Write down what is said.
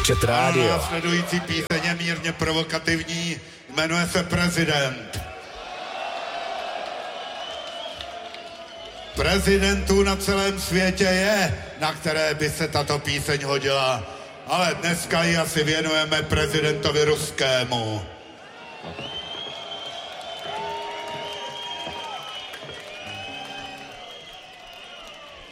Chat Radio. Následující píseň je mírně provokativní, jmenuje se Prezident. Prezidentů na celém světě je, na které by se tato píseň hodila, ale dneska ji asi věnujeme prezidentovi ruskému.